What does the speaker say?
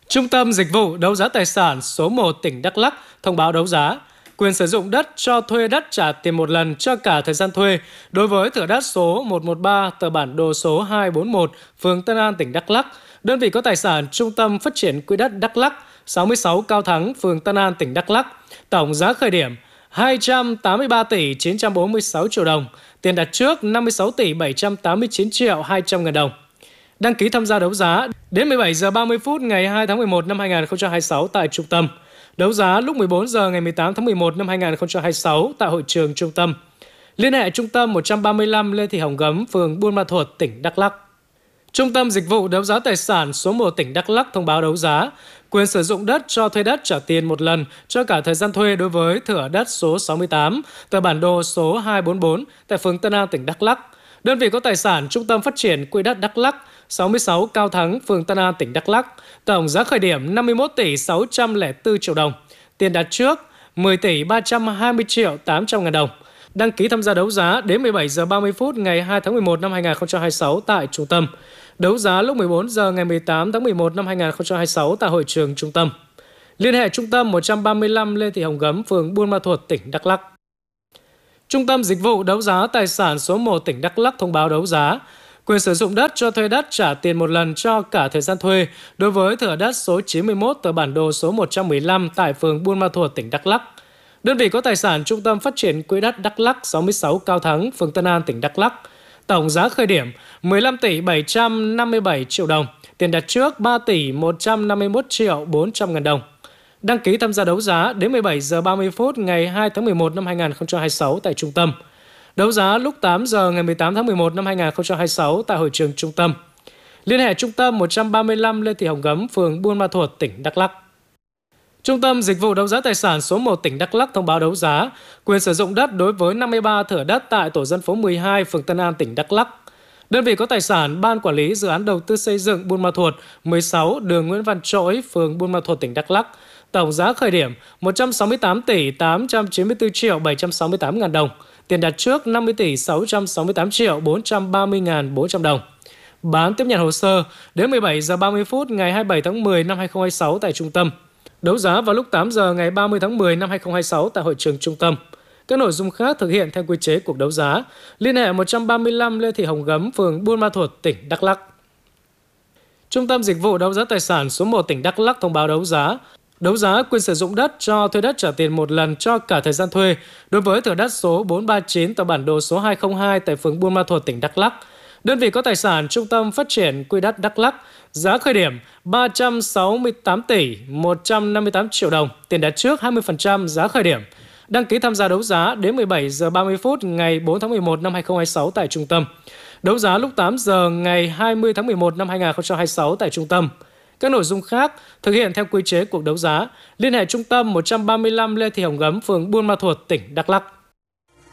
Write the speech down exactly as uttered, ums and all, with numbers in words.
Trung tâm Dịch vụ Đấu giá Tài sản số một tỉnh Đắk Lắk thông báo đấu giá quyền sử dụng đất cho thuê đất trả tiền một lần cho cả thời gian thuê đối với thửa đất số một một ba tờ bản đồ số hai bốn một, phường Tân An, tỉnh Đắk Lắk. Đơn vị có tài sản Trung tâm Phát triển Quỹ đất Đắk Lắk, sáu mươi sáu Cao Thắng, phường Tân An, tỉnh Đắk Lắk. Tổng giá khởi điểm hai trăm tám mươi ba tỷ chín trăm bốn mươi sáu triệu đồng, tiền đặt trước năm mươi sáu tỷ bảy trăm tám mươi chín triệu hai trăm ngàn đồng. Đăng ký tham gia đấu giá đến mười bảy giờ ba mươi phút ngày hai tháng mười một năm hai nghìn không trăm hai mươi sáu tại trung tâm. Đấu giá lúc mười bốn giờ ngày mười tám tháng mười một năm hai nghìn không trăm hai mươi sáu tại hội trường trung tâm. Liên hệ trung tâm một trăm ba mươi lăm Lê Thị Hồng Gấm, phường Buôn Ma Thuột, tỉnh Đắk Lắk. Trung tâm Dịch vụ Đấu giá Tài sản số một tỉnh Đắk Lắk thông báo đấu giá quyền sử dụng đất cho thuê đất trả tiền một lần cho cả thời gian thuê đối với thửa đất số sáu mươi tám, tờ bản đồ số hai bốn bốn tại phường Tân An, tỉnh Đắk Lắk. Đơn vị có tài sản Trung tâm Phát triển Quỹ đất Đắk Lắk, sáu mươi sáu Cao Thắng, phường Tân An, tỉnh Đắk Lắk. Tổng giá khởi điểm năm mươi mốt tỷ sáu trăm lẻ bốn triệu đồng, tiền đặt trước mười tỷ ba trăm hai mươi triệu tám trăm ngàn đồng. Đăng ký tham gia đấu giá đến mười bảy giờ ba mươi phút ngày hai tháng mười một năm hai nghìn không trăm hai mươi sáu tại trung tâm. Đấu giá lúc mười bốn giờ ngày mười tám tháng mười một năm hai nghìn không trăm hai mươi sáu tại hội trường trung tâm. Liên hệ trung tâm một trăm ba mươi lăm Lê Thị Hồng Gấm, phường Buôn Ma Thuột, tỉnh Đắk Lắk. Trung tâm Dịch vụ Đấu giá Tài sản số một tỉnh Đắk Lắk thông báo đấu giá quyền sử dụng đất cho thuê đất trả tiền một lần cho cả thời gian thuê đối với thửa đất số chín mươi mốt tờ bản đồ số một trăm mười lăm tại phường Buôn Ma Thuột, tỉnh Đắk Lắk. Đơn vị có tài sản Trung tâm Phát triển Quỹ đất Đắk Lắk, sáu mươi sáu Cao Thắng, phường Tân An, tỉnh Đắk Lắk. Tổng giá khởi điểm mười lăm tỷ bảy trăm năm mươi bảy triệu đồng, tiền đặt trước ba tỷ một trăm năm mươi mốt triệu bốn trăm ngàn đồng. Đăng ký tham gia đấu giá đến mười bảy giờ ba mươi phút ngày hai tháng mười một năm hai nghìn không trăm hai mươi sáu tại trung tâm. Đấu giá lúc tám giờ ngày mười tám tháng mười một năm hai nghìn không trăm hai mươi sáu tại hội trường trung tâm. Liên hệ trung tâm một trăm ba mươi lăm Lê Thị Hồng Gấm, phường Buôn Ma Thuột, tỉnh Đắk Lắk. Trung tâm Dịch vụ Đấu giá Tài sản số một tỉnh Đắk Lắk thông báo đấu giá quyền sử dụng đất đối với năm mươi ba thửa đất tại tổ dân phố mười hai, phường Tân An, tỉnh Đắk Lắk. Đơn vị có tài sản Ban Quản lý Dự án Đầu tư Xây dựng Buôn Ma Thuột, mười sáu đường Nguyễn Văn Trỗi, phường Buôn Ma Thuột, tỉnh Đắk Lắk. Tổng giá khởi điểm một trăm sáu mươi tám tỷ tám trăm chín mươi tư triệu bảy trăm sáu mươi tám ngàn đồng, tiền đặt trước năm mươi tỷ sáu trăm sáu mươi tám triệu bốn trăm ba mươi ngàn bốn trăm đồng. Bán tiếp nhận hồ sơ đến mười bảy giờ ba mươi phút ngày hai mươi bảy tháng mười năm hai nghìn không trăm hai mươi sáu tại trung tâm. Đấu giá vào lúc tám giờ ngày ba mươi tháng mười năm hai nghìn không trăm hai mươi sáu tại hội trường trung tâm. Các nội dung khác thực hiện theo quy chế cuộc đấu giá. Liên hệ một trăm ba mươi lăm Lê Thị Hồng Gấm, phường Buôn Ma Thuột, tỉnh Đắk Lắk. Trung tâm Dịch vụ Đấu giá Tài sản số một tỉnh Đắk Lắk thông báo đấu giá đấu giá quyền sử dụng đất cho thuê đất trả tiền một lần cho cả thời gian thuê đối với thửa đất số bốn ba chín tờ bản đồ số hai không hai tại phường Buôn Ma Thuột, tỉnh Đắk Lắk. Đơn vị có tài sản Trung tâm Phát triển Quỹ đất Đắk Lắk, giá khởi điểm ba trăm sáu mươi tám tỷ một trăm năm mươi tám triệu đồng, tiền đặt trước hai mươi phần trăm giá khởi điểm. Đăng ký tham gia đấu giá đến mười bảy giờ ba mươi phút ngày bốn tháng mười một năm hai nghìn không trăm hai mươi sáu tại trung tâm. Đấu giá lúc tám giờ ngày hai mươi tháng mười một năm hai nghìn không trăm hai mươi sáu tại trung tâm. Các nội dung khác thực hiện theo quy chế cuộc đấu giá. Liên hệ trung tâm một trăm ba mươi lăm Lê Thị Hồng Gấm, phường Buôn Ma Thuột, tỉnh Đắk Lắk.